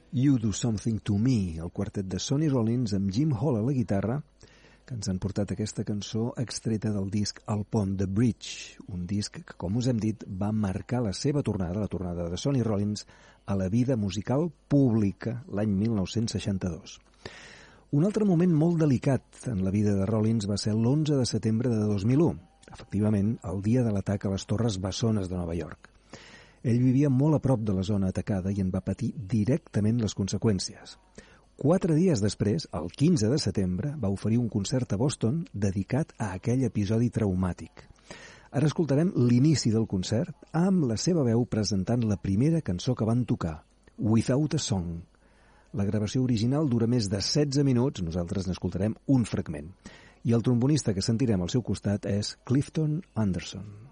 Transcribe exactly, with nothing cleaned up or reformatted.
You Do Something to Me, el quartet de Sonny Rollins amb Jim Hall a la guitarra, que ens han portat aquesta cançó extreta del disc El Pont, The Bridge, un disc que, com us hem dit, va marcar la seva tornada, la tornada de Sonny Rollins, a la vida musical pública l'any mil nou-cents seixanta-dos. Un altre moment molt delicat en la vida de Rollins va ser l'onze de setembre de dos mil u, efectivament, el dia de l'atac a les Torres Bessones de Nova York. Ell vivia molt a prop de la zona atacada i en va patir directament les conseqüències. Quatre dies després, el quinze de setembre, va oferir un concert a Boston dedicat a aquell episodi traumàtic. Ara escoltarem l'inici del concert amb la seva veu presentant la primera cançó que van tocar, Without a Song. La gravació original dura més de setze minuts, nosaltres n'escoltarem un fragment. I el trombonista que sentirem al seu costat és Clifton Anderson.